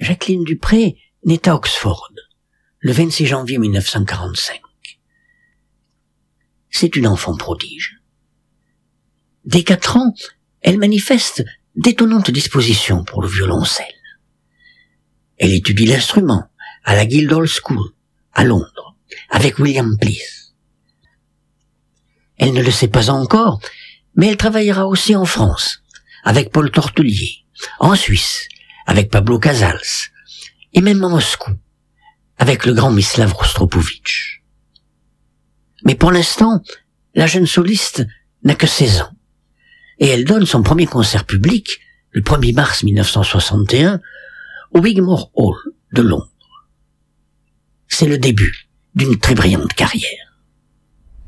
Jacqueline Dupré naît à Oxford, le 26 janvier 1945. C'est une enfant prodige. Dès 4 ans, elle manifeste d'étonnantes dispositions pour le violoncelle. Elle étudie l'instrument à la Guildhall School, à Londres, avec William Please. Elle ne le sait pas encore, mais elle travaillera aussi en France, avec Paul Tortelier, en Suisse, avec Pablo Casals, et même à Moscou, avec le grand Mislav Rostropovitch. Mais pour l'instant, la jeune soliste n'a que 16 ans, et elle donne son premier concert public, le 1er mars 1961, au Wigmore Hall de Londres. C'est le début d'une très brillante carrière.